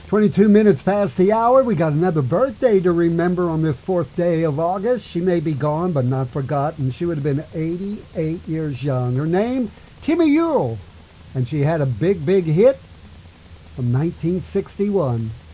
22 minutes past the hour. We got another birthday to remember on this 4th day of August. She may be gone, but not forgotten. She would have been 88 years young. Her name, Timmy Earl. And she had a big, big hit from 1961.